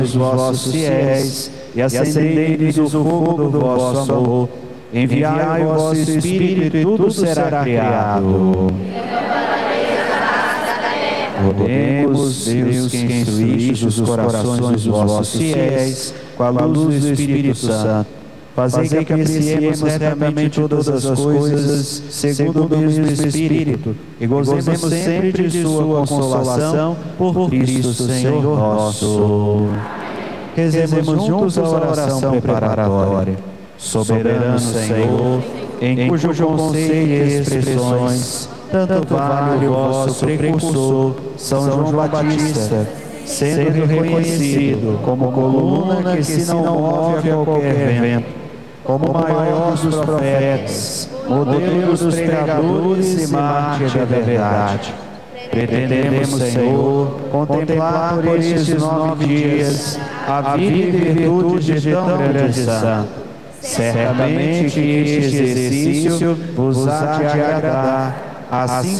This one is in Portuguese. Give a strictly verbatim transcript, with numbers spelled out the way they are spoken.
os vossos fiéis e acendei-lhes o fogo do vosso amor. Enviai o vosso Espírito e tudo será criado. Oremos, Deus, que instruíste os corações dos vossos fiéis com a luz do Espírito Santo. Fazei que apreciemos retamente todas as coisas segundo o mesmo Espírito e gozemos sempre de sua consolação por Cristo Senhor nosso. Rezemos juntos a oração preparatória. Soberano Senhor, em cujo conselho e expressões tanto vale o vosso precursor, São João Batista, sendo reconhecido como coluna que se não move a qualquer vento, como maior dos profetas, modelo dos pregadores e mártir da verdade. Pretendemos, Senhor, contemplar por estes nove dias a vida e virtude de tão grande santo. Certamente que este exercício vos há de agradar, assim